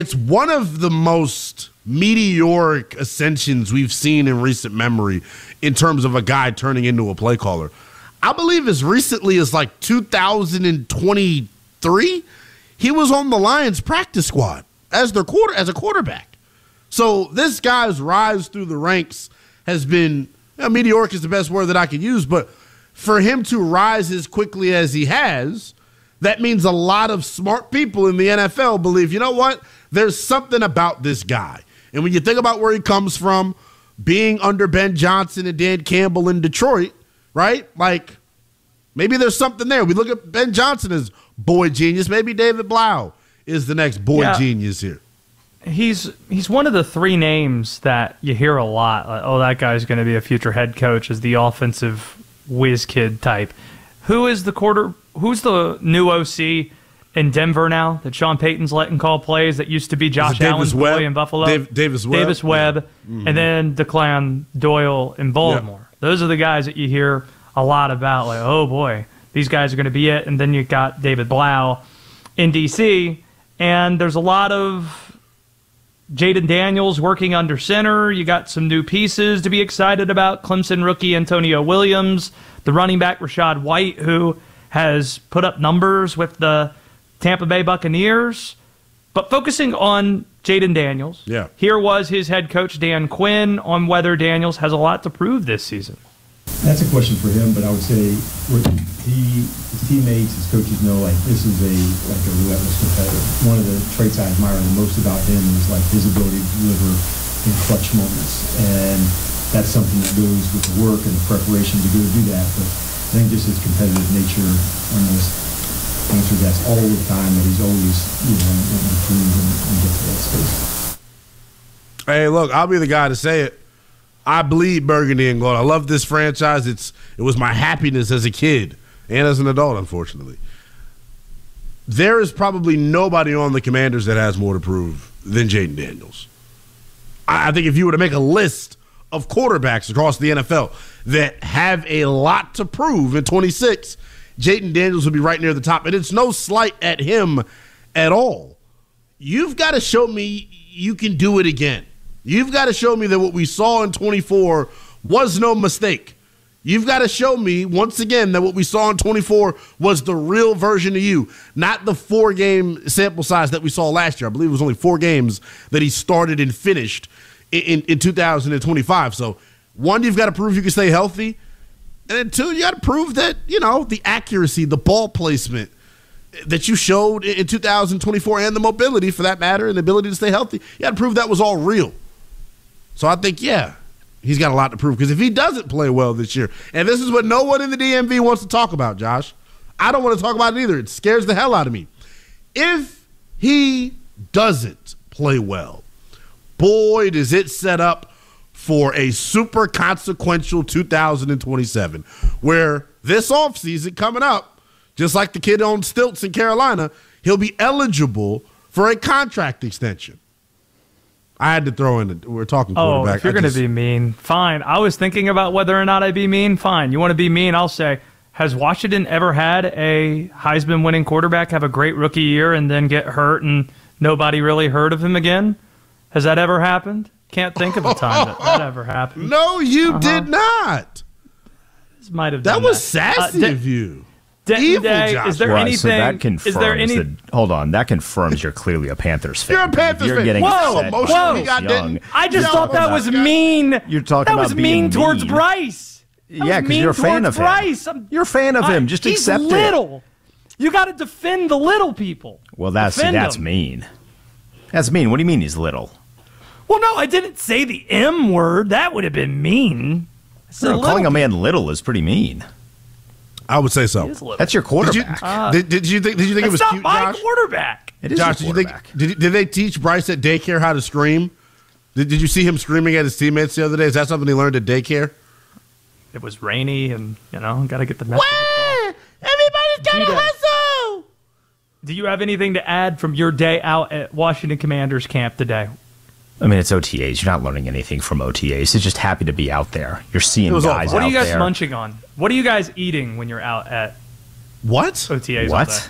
It's one of the most meteoric ascensions we've seen in recent memory in terms of a guy turning into a play caller. I believe as recently as like 2023, he was on the Lions practice squad as a quarterback. So this guy's rise through the ranks has been, meteoric is the best word that I could use, but for him to rise as quickly as he has, that means a lot of smart people in the NFL believe, you know what? There's something about this guy. And when you think about where he comes from, being under Ben Johnson and Dan Campbell in Detroit, right? Like, maybe there's something there. We look at Ben Johnson as boy genius. Maybe David Blau is the next boy genius here. He's one of the three names that you hear a lot. Like, oh, that guy's going to be a future head coach, as the offensive whiz kid type. Who's the new OC in Denver now that Sean Payton's letting call plays that used to be Josh Allen's boy in Buffalo? Davis Webb. Davis Webb. Yeah. And then Declan Doyle in Baltimore. Yeah. Those are the guys that you hear a lot about. Like, oh, boy, these guys are going to be it. And then you got David Blau in D.C., and there's a lot of Jaden Daniels working under center. You got some new pieces to be excited about. Clemson rookie Antonio Williams, the running back Rachaad White, who has put up numbers with the Tampa Bay Buccaneers. But focusing on Jaden Daniels, here was his head coach Dan Quinn on whether Daniels has a lot to prove this season. That's a question for him, but I would say his teammates, his coaches know this is a relentless competitor. One of the traits I admire the most about him is his ability to deliver in clutch moments, and that's something that goes with the work and the preparation to go do that. But I think just his competitive nature almost answers that all the time, that he's always improve and get to that space. Hey, look, I'll be the guy to say it. I bleed burgundy and gold. I love this franchise. It was my happiness as a kid and as an adult, unfortunately. There is probably nobody on the Commanders that has more to prove than Jaden Daniels. I think if you were to make a list of quarterbacks across the NFL that have a lot to prove in 26, Jaden Daniels would be right near the top. And it's no slight at him at all. You've got to show me you can do it again. You've got to show me that what we saw in 24 was no mistake. You've got to show me, once again, that what we saw in 24 was the real version of you, not the 4-game sample size that we saw last year. I believe it was only 4 games that he started and finished in 2025. So, one, you've got to prove you can stay healthy. And then, 2, you got to prove that, the accuracy, the ball placement that you showed in 2024 and the mobility, for that matter, and the ability to stay healthy, you got to prove that was all real. So I think, he's got a lot to prove, because if he doesn't play well this year, and this is what no one in the DMV wants to talk about, Josh, I don't want to talk about it either. It scares the hell out of me. If he doesn't play well, boy, does it set up for a super consequential 2027, where this offseason coming up, just like the kid on stilts in Carolina, he'll be eligible for a contract extension. I had to throw in we're talking quarterback. Oh, if you're going to be mean, fine. I was thinking about whether or not I'd be mean, fine. You want to be mean, I'll say, has Washington ever had a Heisman-winning quarterback have a great rookie year and then get hurt and nobody really heard of him again? Has that ever happened? Can't think of a time that ever happened. No, you did not. This might have that was sassy of you. Evil, is there anything? So that confirms hold on, that confirms you're clearly a Panthers fan. You're a Panthers fan. You're getting whoa. I just thought that was mean. You're talking about being mean towards Bryce. Yeah, because you're a fan of him. You're a fan of him. Just accept it. He's little. You got to defend the little people. Well, that's mean. That's mean. What do you mean he's little? Well, no, I didn't say the M word. That would have been mean. Calling a man little is pretty mean. I would say so. That's your quarterback. Did you think it was cute, my Josh? Quarterback. It is Josh, did they teach Bryce at daycare how to scream? Did you see him screaming at his teammates the other day? Is that something he learned at daycare? It was rainy, and got to get the message. Everybody's got to hustle. Do you have anything to add from your day out at Washington Commanders camp today? I mean, it's OTAs. You're not learning anything from OTAs. It's just happy to be out there. You're seeing guys out there. What are you guys munching on? What are you guys eating when you're out at what? OTAs? What?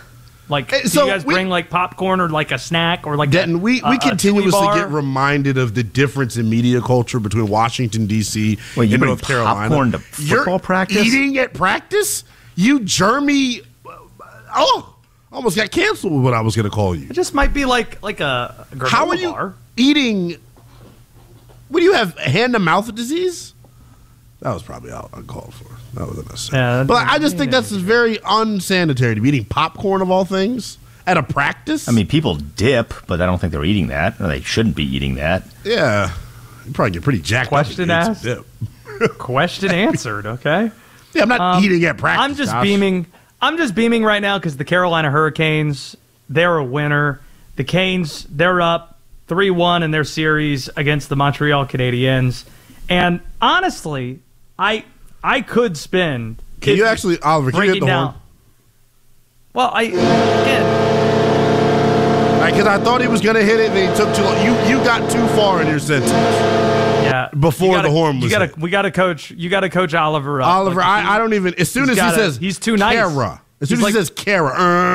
Like, Hey, do so you guys bring like popcorn or like a snack or like Denton, we a continuously chewy bar? get reminded of the difference in media culture between Washington, D.C. Wait, you and bring North Carolina. popcorn to football You're practice? Eating at practice? You germy. Oh, almost got canceled with what I was going to call you. It just might be like a granola How are you bar. eating? What do you have? Hand-to-mouth disease? That was probably uncalled for. That wasn't necessary. Yeah, but I just think that's very unsanitary to be eating popcorn of all things at a practice. I mean, people dip, but I don't think they're eating that. Or they shouldn't be eating that. yeah, you probably get pretty jacked Question up. if you eat asked. some dip. Question answered. Okay. Yeah, I'm not eating at practice. I'm just Josh. beaming. I'm just beaming right now because the Carolina Hurricanes, they're a winner. The Canes, they're up 3-1 in their series against the Montreal Canadiens. And honestly, I could spend. Can you actually, Oliver? Can you hit breaking the down? horn? Well, again, Because I thought he was going to hit it, and he took too long. You got too far in your sentence. yeah. Before you gotta- the horn was hit. we got to coach. You got to coach Oliver up. Oliver, Like, I don't even. As soon as he gotta- says he's too nice. Kara, as soon He's as he like- says Kara,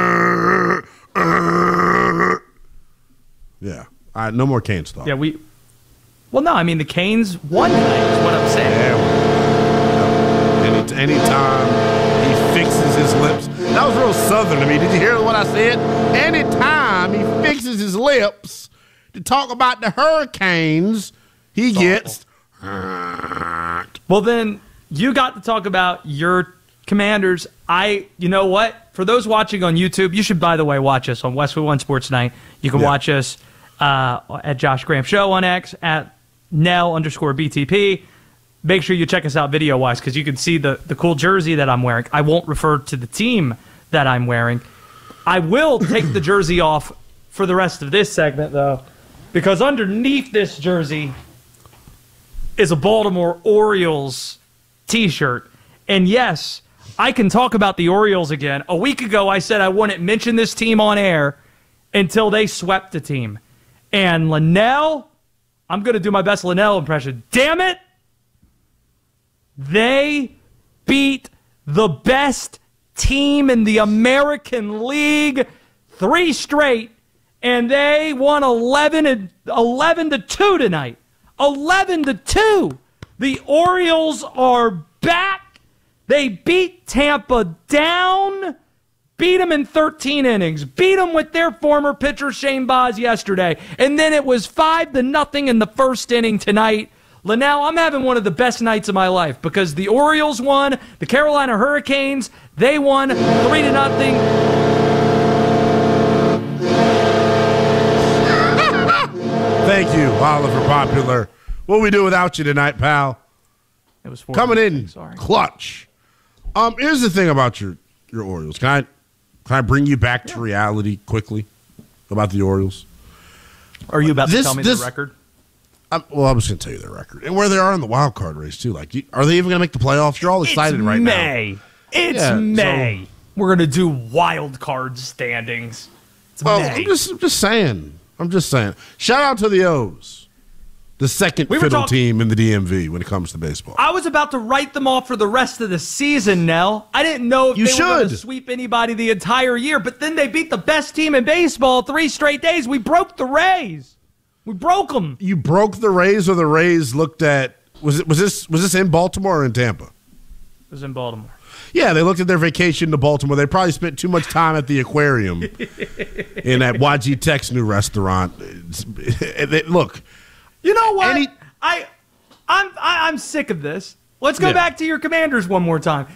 yeah. All right, no more Canes talk. Yeah, Well, no, I mean the Canes won tonight. Is what I'm saying. Anytime he fixes his lips. That was real southern to me. Did you hear what I said? Anytime he fixes his lips to talk about the Hurricanes, he gets hurt. Well, then you got to talk about your Commanders. You know what? For those watching on YouTube, you should, by the way, watch us on Westwood One Sports Night. You can watch us at Josh Graham Show on X, at Nell_BTP. Make sure you check us out video-wise because you can see the cool jersey that I'm wearing. I won't refer to the team that I'm wearing. I will take the jersey off for the rest of this segment, though, because underneath this jersey is a Baltimore Orioles t-shirt. And yes, I can talk about the Orioles again. A week ago, I said I wouldn't mention this team on air until they swept the team. And Linnell, I'm going to do my best Linnell impression. Damn it! They beat the best team in the American League 3 straight, and they won 11-2 tonight. 11-2. The Orioles are back. They beat Tampa down, beat them in 13 innings, beat them with their former pitcher Shane Baz yesterday, and then it was 5-0 in the first inning tonight. Linnell, I'm having one of the best nights of my life because the Orioles won, the Carolina Hurricanes, they won 3-0. Thank you, Oliver Popular. What we do without you tonight, pal? It was Coming in Sorry. clutch. Here's the thing about your Orioles. Can I bring you back to reality quickly about the Orioles? Are you about to This- tell me this- the record? Well, I was going to tell you their record and where they are in the wild card race too. Like, are they even going to make the playoffs? You're all excited right now. It's Yeah, May. We're going to do wild card standings. It's Well, May. I'm just saying. Shout out to the O's, the second We were fiddle talk- team in the DMV when it comes to baseball. I was about to write them off for the rest of the season, Nell. I didn't know if You they were going to should. sweep anybody the entire year, but then they beat the best team in baseball 3 straight days. We broke the Rays. We broke them. You broke the Rays, or the Rays looked at was this in Baltimore or in Tampa? It was in Baltimore. Yeah, they looked at their vacation to Baltimore. They probably spent too much time at the aquarium in that YG Tech's new restaurant. Look, You know what? I'm sick of this. Let's go Yeah. back to your Commanders one more time.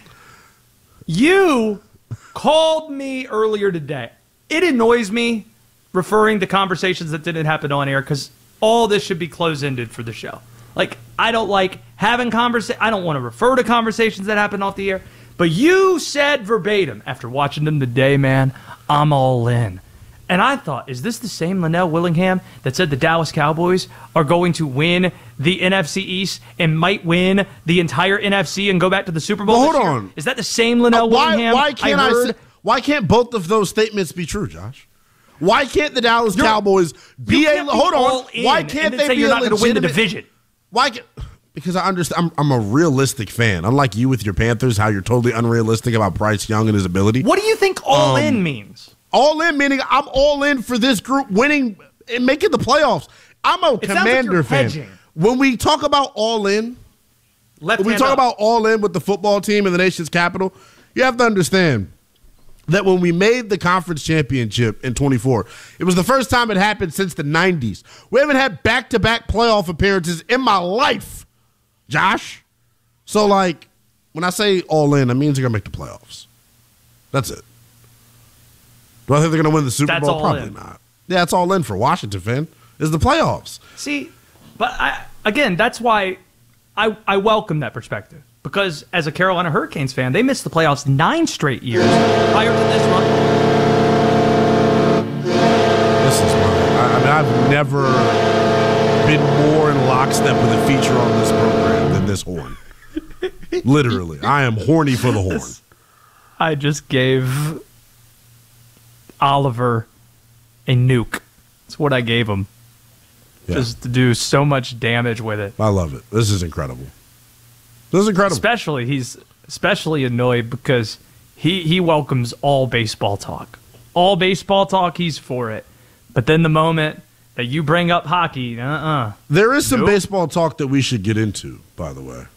You called me earlier today. It annoys me referring to conversations that didn't happen on air because all this should be close-ended for the show. Like, I don't like having I don't want to refer to conversations that happen off the air. But you said verbatim, after watching them today, man, I'm all in. And I thought, is this the same Linnell Willingham that said the Dallas Cowboys are going to win the NFC East and might win the entire NFC and go back to the Super Bowl? Well, this hold year? on. Is that the same Linnell Willingham? Why can't both of those statements be true, Josh? Why can't the Dallas Cowboys be a hold on? Why can't they say be you're a not going to win the legitimate- division? Why? Because I understand. I'm a realistic fan. Unlike you with your Panthers, how you're totally unrealistic about Bryce Young and his ability. What do you think all in means? All in meaning I'm all in for this group winning and making the playoffs. I'm a Commander fan. Hedging. When we talk about all in, Left when we hand talk up. about all in with the football team in the nation's capital, you have to understand that when we made the conference championship in 24, it was the first time it happened since the 90s. We haven't had back-to-back playoff appearances in my life, Josh. So, like, when I say all in, it means they're going to make the playoffs. That's it. Do I think they're going to win the Super That's Bowl? all Probably in. not. Yeah, it's all in for Washington, fan. Is the playoffs. See, but again, that's why I welcome that perspective. Because as a Carolina Hurricanes fan, they missed the playoffs 9 straight years prior to this run. This is I mean, I've never been more in lockstep with a feature on this program than this horn. Literally. I am horny for the horn. I just gave Oliver a nuke. That's what I gave him. Yeah. Just to do so much damage with it. I love it. This is incredible. This is incredible. He's especially annoyed because he welcomes all baseball talk. All baseball talk, he's for it. But then the moment that you bring up hockey, There is some Nope. baseball talk that we should get into, by the way,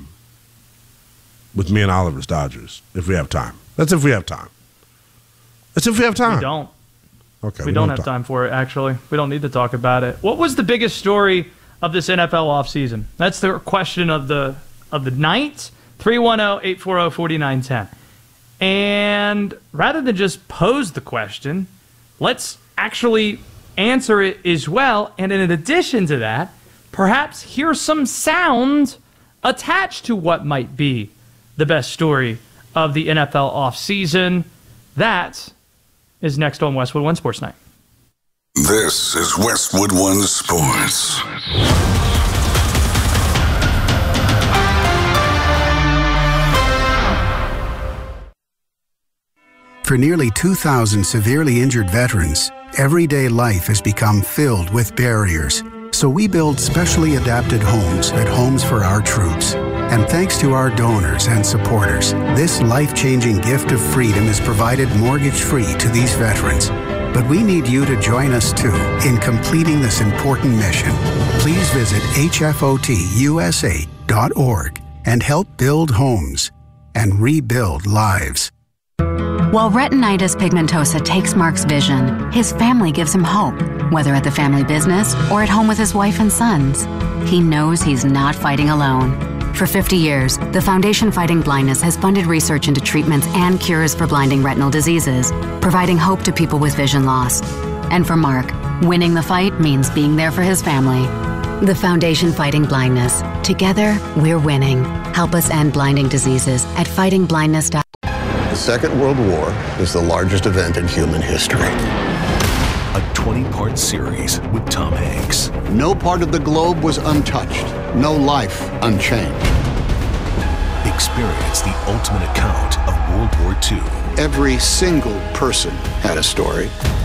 with me and Oliver's Dodgers, if we have time. That's if we have time. That's if we have time. We don't. Okay, We don't have time for it, actually. We don't need to talk about it. What was the biggest story of this NFL offseason? That's the question of the night. 310-840-4910. And rather than just pose the question, let's actually answer it as well. And in addition to that, perhaps hear some sound attached to what might be the best story of the NFL offseason. That is next on Westwood One Sports Night. This is Westwood One Sports. For nearly 2,000 severely injured veterans, everyday life has become filled with barriers. So we build specially adapted homes at Homes for Our Troops. And thanks to our donors and supporters, this life-changing gift of freedom is provided mortgage-free to these veterans. But we need you to join us too in completing this important mission. Please visit hfotusa.org and help build homes and rebuild lives. While retinitis pigmentosa takes Mark's vision, his family gives him hope, whether at the family business or at home with his wife and sons. He knows he's not fighting alone. For 50 years, the Foundation Fighting Blindness has funded research into treatments and cures for blinding retinal diseases, providing hope to people with vision loss. And for Mark, winning the fight means being there for his family. The Foundation Fighting Blindness. Together, we're winning. Help us end blinding diseases at fightingblindness.org. The Second World War is the largest event in human history. A 20-part series with Tom Hanks. No part of the globe was untouched. No life unchanged. Experience the ultimate account of World War II. Every single person had a story.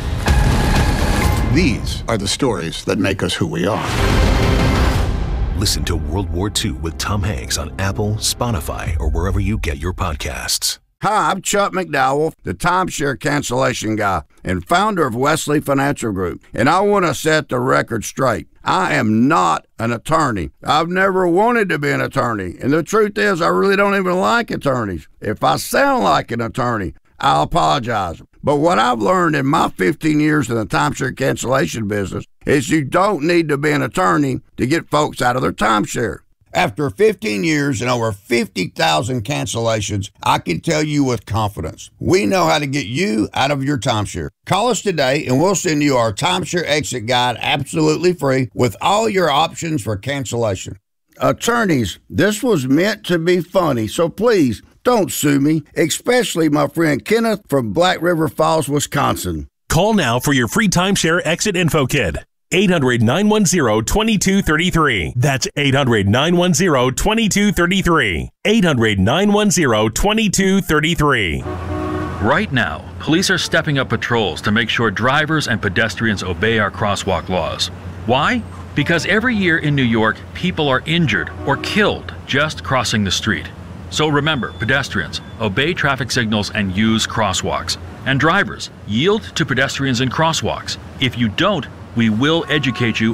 These are the stories that make us who we are. Listen to World War II with Tom Hanks on Apple, Spotify, or wherever you get your podcasts. Hi, I'm Chuck McDowell, the timeshare cancellation guy and founder of Wesley Financial Group, and I want to set the record straight. I am not an attorney. I've never wanted to be an attorney, and the truth is I really don't even like attorneys. If I sound like an attorney, I'll apologize. But what I've learned in my 15 years in the timeshare cancellation business is you don't need to be an attorney to get folks out of their timeshare. After 15 years and over 50,000 cancellations, I can tell you with confidence, we know how to get you out of your timeshare. Call us today and we'll send you our timeshare exit guide absolutely free with all your options for cancellation. Attorneys, this was meant to be funny, so please don't sue me, especially my friend Kenneth from Black River Falls, Wisconsin. Call now for your free timeshare exit info kit. 800-910-2233. That's 800-910-2233. 800-910-2233. Right now, police are stepping up patrols to make sure drivers and pedestrians obey our crosswalk laws. Why? Because every year in New York, people are injured or killed just crossing the street. So remember, pedestrians, obey traffic signals and use crosswalks. And drivers, yield to pedestrians and crosswalks. If you don't, we will educate you